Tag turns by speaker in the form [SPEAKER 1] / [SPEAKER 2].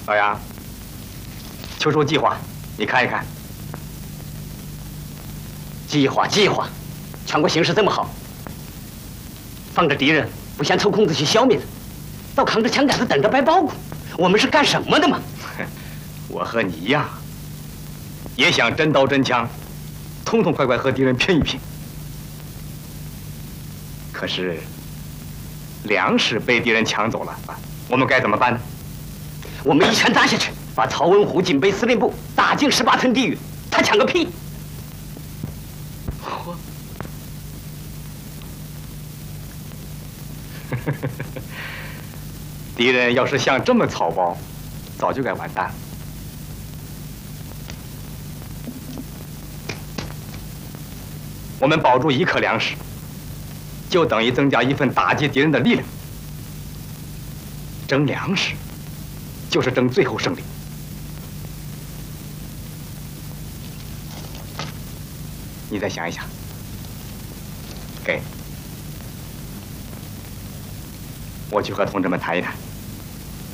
[SPEAKER 1] 老杨，秋收计划，你看一看。计划，全国形势这么好，放着敌人不想抽空子去消灭他，倒扛着枪杆子等着掰包谷，我们是干什么的嘛？我和你一样，也想真刀真枪，痛痛快快和敌人拼一拼。可是，粮食被敌人抢走了，我们该怎么办呢？我们一拳打下去，把曹文虎警备司令部打进18层地狱，他抢个屁！敌人要是像这么草包，早就该完蛋了。我们保住1克粮食，就等于增加1份打击敌人的力量。争粮食，就是争最后胜利。你再想一想，给。我去和同志们谈一谈。